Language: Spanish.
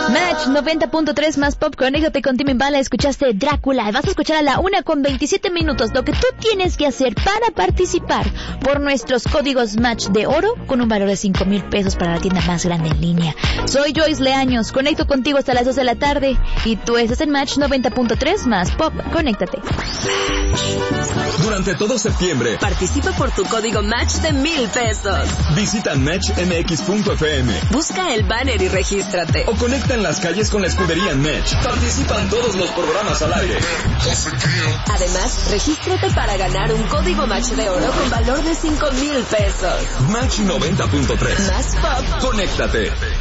Match 90.3 más pop, conéctate con Tim Impala, escuchaste Drácula. Vas a escuchar a la 1:27 lo que tú tienes que hacer para participar por nuestros códigos Match de oro con un valor de 5,000 pesos para la tienda más grande en línea. Soy Joyce Leaños, conecto contigo hasta las 2 de la tarde y tú estás en Match 90.3 más pop, conéctate. Durante todo septiembre, participa por tu código Match de 1,000 pesos. Visita matchmx.fm. Busca el banner y regístrate. O conecta en las calles con la escudería Match. Participan todos los programas al aire. Además, regístrate para ganar un código Match de oro con valor de 5,000 pesos. Match 90.3. Más pop. Conéctate.